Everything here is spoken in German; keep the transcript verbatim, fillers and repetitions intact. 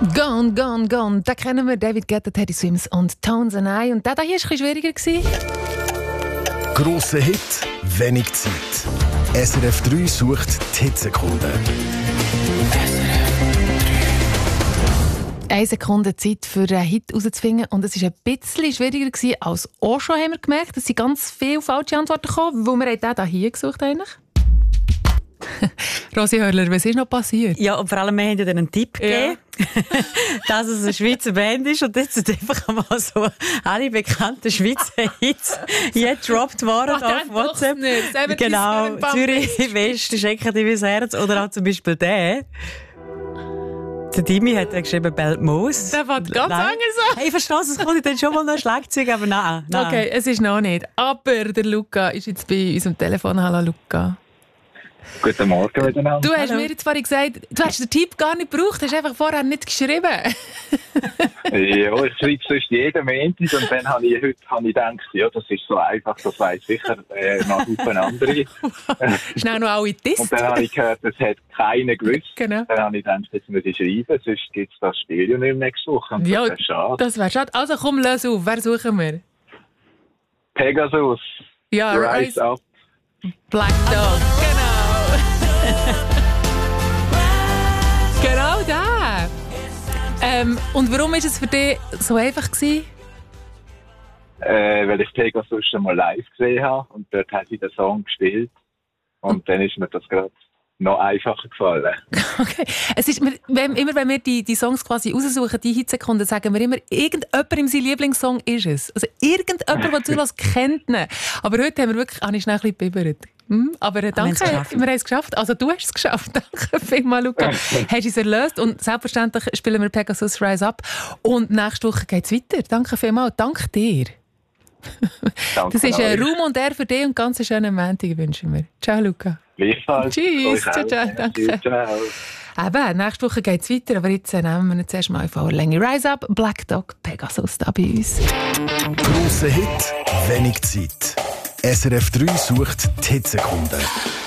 Gone, Gone, Gone. Da kennen wir David Guetta, Teddy Swims und Tones and I. Und der hier war ein bisschen schwieriger. Grosser Hit, wenig Zeit. S R F drei sucht die Hitsekunden. Eine Sekunde Zeit für einen Hit herauszufinden. Und es war ein bisschen schwieriger gewesen als auch schon, haben wir gemerkt. Es sind ganz viele falsche Antworten gekommen, weil wir den hier gesucht haben. Rosi Hörler, was ist noch passiert? Ja, und vor allem, wir haben ja dann einen Tipp gegeben, ja. dass es eine Schweizer Band ist und jetzt sind einfach mal so alle bekannten Schweizer Hits jetzt gedroppt worden oh, auf WhatsApp. Genau, Zürich West, Schenken dir mein Herz oder auch zum Beispiel der. Der Timmy hat geschrieben, Beltmoos. Der war ganz nein. anders. Hey, ich verstehe es, es kommt dann schon mal noch ein Schlagzeug, aber nein, nein. Okay, es ist noch nicht. Aber der Luca ist jetzt bei unserem Telefon. Hallo Luca. Guten Morgen miteinander. Du hast Hallo. mir jetzt vorhin gesagt, du hast den Tipp gar nicht gebraucht, hast einfach vorher nicht geschrieben. Ja, ich schreibe sonst jeden Montag und dann habe ich heute habe ich gedacht, ja, das ist so einfach, das weiss sicher äh, noch ein andere. Schnell noch alle Test. Und dann habe ich gehört, das hat keiner gewusst. Genau. Dann habe ich gedacht, jetzt muss ich schreiben, sonst gibt es das Spiel ja nicht nächste Woche. Und ja, das wäre schade. Das wäre schade. Also komm, löse auf. Wer suchen wir? Pegasus. Ja, Rise, Rise Up. Black Dog. Genau. Genau da. Ähm, und warum war es für dich so einfach gewesen? Äh, weil ich Pegasus schon mal live gesehen habe und dort hat sie den Song gespielt. Und dann ist mir das gerade noch einfacher gefallen. Okay. Es ist, wenn, immer wenn wir die, die Songs quasi raussuchen, die Hitsekunden, sagen wir immer, irgendjemand in seinem Lieblingssong ist es. Also irgendjemand, der zulässt, kennt ihn. Aber heute haben wir wirklich, habe ich schnell ein bisschen gebibbert. Hm, aber äh, danke, wir haben es geschafft. Also du hast es geschafft. Danke vielmals, Luca. Hast es erlöst und selbstverständlich spielen wir Pegasus Rise Up. Und nächste Woche geht es weiter. Danke vielmals. Danke dir. Danke das ist ein euch. Ruhm und Ehre für dich und ganz einen schönen Montag wünschen wir. Ciao, Luca. Gleichfalls. Tschüss. Ciao, ciao. Danke. Ciao. Eben, nächste Woche geht es weiter, aber jetzt nehmen wir zuerst mal auf Länge. Rise Up, Black Dog, Pegasus da bei uns. Grosser Hit, wenig Zeit. S R F drei sucht die Hitsekunden.